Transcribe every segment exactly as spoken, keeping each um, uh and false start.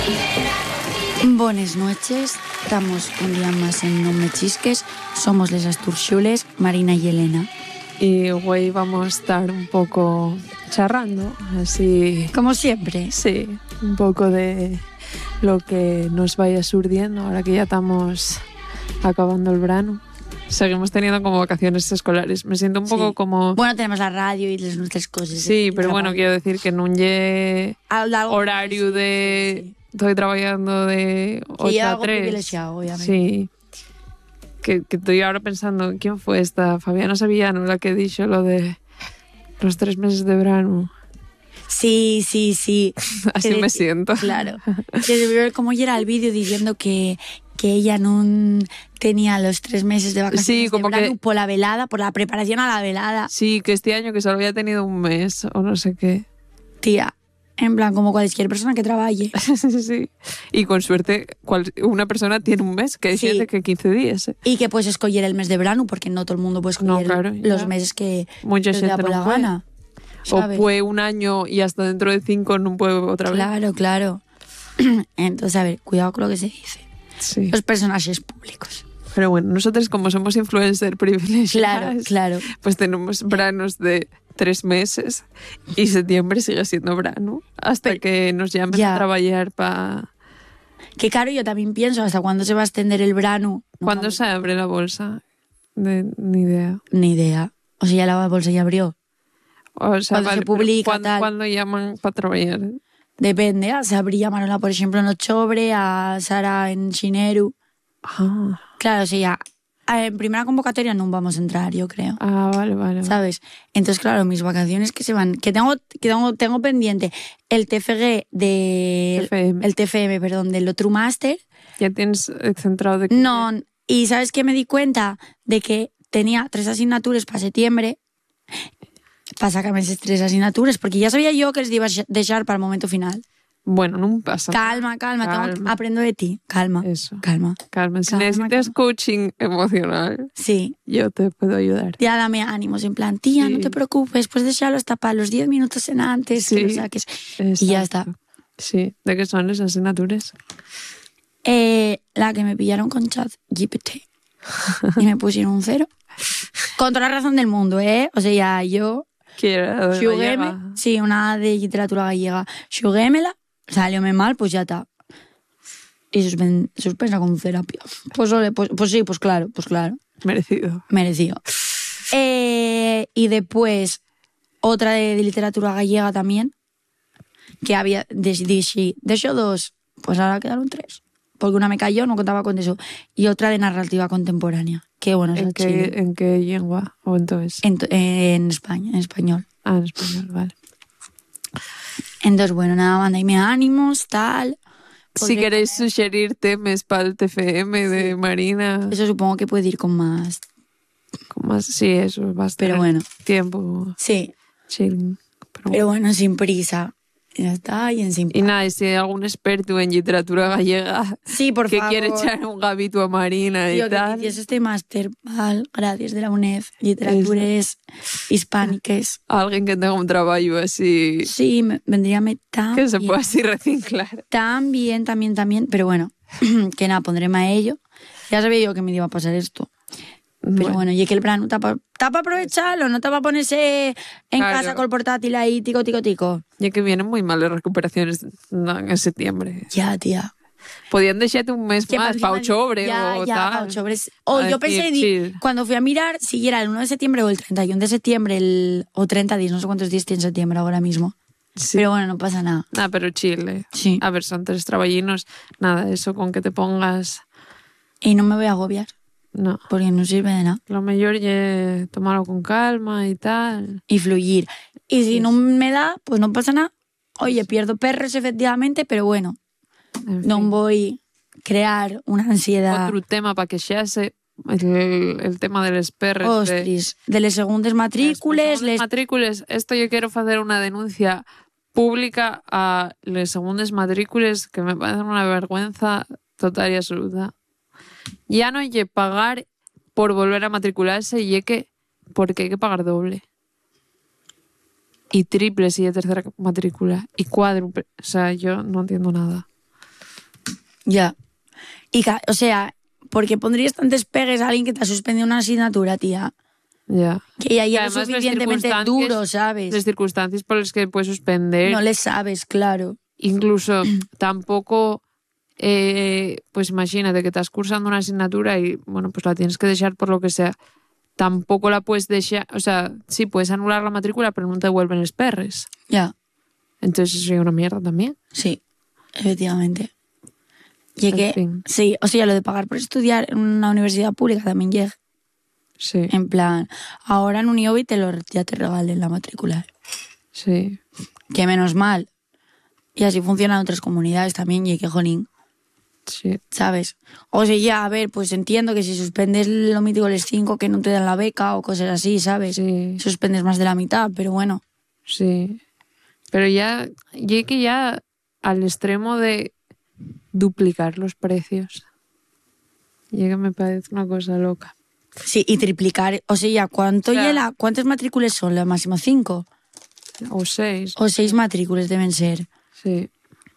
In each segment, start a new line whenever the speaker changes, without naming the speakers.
Buenas noches, estamos un día más en No Me Chisques, somos les Asturxules, Marina y Elena.
Y hoy vamos a estar un poco charrando, así...
Como siempre.
Sí, un poco de lo que nos vaya surdiendo ahora que ya estamos acabando el verano. Seguimos teniendo como vacaciones escolares. Me siento un poco
Sí.
como...
Bueno, tenemos la radio y las nuestras cosas.
Sí,
¿eh?
pero bueno, quiero decir que no lle horario de...
Sí.
Estoy trabajando de ocho
Sí,
a
algo
tres.
privilegiado, obviamente.
Sí. Que, que estoy ahora pensando, ¿quién fue esta? Fabiana Sevillano, la que dijo lo de los tres meses de verano.
Sí, sí, sí.
Así
Que
me
de-
siento.
Claro. Que debió ver cómo era el vídeo diciendo que, que ella no tenía los tres meses de vacaciones
Sí, como
de verano
que-
por la velada, por la preparación a la velada.
Sí, que este año que solo había tenido un mes o no sé qué.
Tía, en plan, como cualquier persona que trabaje.
Sí, sí. Y con suerte cual- una persona tiene un mes, que hay
Sí.
gente que quince días. ¿eh?
Y que puedes escoger el mes de verano, porque no todo el mundo puede escoger
No, claro, ya.
los meses que
Mucha
les da
gente
por
no
la
puede.
gana.
O
¿sabes?
fue un año y hasta dentro de cinco no puede otra vez.
Claro, claro. Entonces, a ver, cuidado con lo que se dice.
Sí.
Los personajes públicos.
Pero bueno, nosotros como somos influencer privilegiados,
Claro, claro.
pues tenemos veranos de tres meses y septiembre sigue siendo verano hasta
Pero-
que nos llamen
ya.
a trabajar para...
Que claro, yo también pienso hasta cuándo se va a extender el verano. No
¿Cuándo
vamos-
se abre la bolsa? De, ni idea.
Ni idea. O sea, ya la bolsa ya abrió.
O sea,
Cuando se
vale, pero
publica,
¿cuándo,
tal.
¿cuándo llaman para trabajar?
Depende. A Sabría Marola, por ejemplo, en Ochobre, a Sara en Xineru.
Ah,
Claro, o sea, ya, en primera convocatoria no vamos a entrar, yo creo.
ah vale, vale. vale.
¿Sabes? Entonces, claro, mis vacaciones que se van, que tengo, que tengo, tengo pendiente el T F G de...
T F M.
El T F M, perdón, del otro máster.
¿Ya tienes eh, centrado de que-
No, y ¿sabes qué? Me di cuenta de que tenía tres asignaturas para septiembre, para sacarme esas tres asignaturas, porque ya sabía yo que les iba a dejar para el momento final.
Bueno, no pasa nada.
Calma, calma, tengo que-
Calma.
aprendo de ti, calma,
Eso.
calma.
Carmen, si
Calma,
necesitas
calma.
coaching emocional,
Sí,
yo te puedo ayudar.
ya dame ánimos, en plan, tía,
Sí.
no te preocupes, pues dejarlo hasta para los diez minutos en antes, que lo
Sí.
saques. Y ya está.
Exacto. Sí, ¿de qué son esas asignaturas?
Eh, la que me pillaron con chat G P T y me pusieron un cero. Con toda la razón del mundo, ¿eh? O sea, ya yo...
Quiero de
Xugueme,
gallega.
sí, una de literatura gallega. Xuguémela, salióme mal, pues ya está. Y suspen- suspensa con terapia. Pues, ole, pues, pues sí, pues claro, pues claro.
Merecido.
Merecido. Eh, y después, otra de, de literatura gallega también, que había, de, de, de eso dos, pues ahora quedaron tres. Porque una me cayó, no contaba con eso. Y otra de narrativa contemporánea. Que bueno, es
¿En
el
qué,
chile.
¿En qué lengua? ¿O entonces?
En, en España, en español.
Ah, en español, vale.
Entonces, bueno, nada, mandadme ánimos, tal.
Si
Podré
queréis
poner-
sugerir temas para el T F M de Marina,
Eso supongo que puede ir con más.
con más, sí, eso, va a estar
Pero bueno.
tiempo
Sí,
chill. Pero
pero bueno, sin prisa. Ya está, y en sin
Y nada, y si hay algún experto en literatura gallega
Sí, por
que
favor.
quiere echar un gabito a Marina y
Tío, que
tal,
hiciese este máster, val, gracias de la UNED, literaturas hispánicas.
alguien que tenga un trabajo así,
Sí, me, vendría me tan
que se
bien.
pueda así reciclar.
También, también, también. Pero bueno, que nada, pondréme a ello. Ya sabía yo que me iba a pasar esto. Pero bueno,
Bueno,
y es que el verano está para aprovecharlo, no está para ponerse en
Claro.
casa con el portátil ahí, tico, tico, tico.
ya que vienen muy mal las recuperaciones no, en septiembre.
Ya, tía.
Podían dejarte un mes
Que
más
para
para
encima-
octubre
ya,
o
ya,
tal.
pa' octubre. O
A
yo
decir,
pensé, di-
chill.
cuando fui a mirar, si era el uno de septiembre o el treinta y uno de septiembre, el, o treinta días, no sé cuántos días tiene septiembre ahora mismo.
Sí.
Pero bueno, no pasa nada.
Ah, pero chile.
Sí.
A ver, son tres trabajinos. Nada, eso con que te pongas...
Y no me voy a agobiar,
No.
porque no sirve de nada.
Lo mejor es tomarlo con calma y tal.
Y fluir. Y si no me da, pues no pasa nada. Oye, pierdo perros efectivamente, pero bueno,
En
no
fin.
voy a crear una ansiedad.
Otro tema para que se hace el, el tema de los perros. de-
Ostris, de les segundes matrícules,
Les
les...
matrícules, esto yo quiero hacer una denuncia pública a les segundes matrícules que me parece una vergüenza total y absoluta. Ya no hay que pagar por volver a matricularse y hay que, porque hay que pagar doble. Y triple si es tercera matrícula. Y cuádruple. O sea, yo no entiendo nada.
Ya. Y, ca- o sea, ¿por qué pondrías tantos pegues a alguien que te ha suspendido una asignatura, tía?
Ya.
Que ya
Y
llegue
además, les
suficientemente
circunstancias-
duro, ¿sabes?
Las circunstancias por las que puedes suspender,
No le sabes, claro.
incluso tampoco, eh, pues imagínate que estás cursando una asignatura y, bueno, pues la tienes que dejar por lo que sea. Tampoco la puedes dejar, o sea, sí, puedes anular la matrícula, pero no te devuelven los perres.
Ya,
Entonces eso es una mierda también.
sí, efectivamente. Y es
En
que,
fin.
sí, o sea, lo de pagar por estudiar en una universidad pública también llega.
Sí,
En plan, ahora en un I O B I te lo, ya te regalen la matrícula.
sí.
Que menos mal. Y así funcionan otras comunidades también, y que jolín,
Sí,
¿sabes? O sea, ya, a ver, pues entiendo que si suspendes lo mítico los cinco que no te dan la beca o cosas así, ¿sabes?
sí,
Suspendes más de la mitad, pero bueno.
sí. Pero ya, llegué que ya al extremo de duplicar los precios. Llega, me parece una cosa loca.
Sí, y triplicar, o sea, ya, ¿cuánto
O sea-
llega? ¿Cuántas matrículas son? ¿La máximo cinco?
O seis.
O seis matrículas deben ser.
Sí.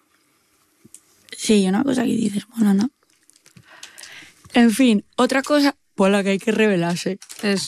Sí, una cosa que dices, bueno, ¿no? En fin, otra cosa por la que hay que rebelarse.
Eso.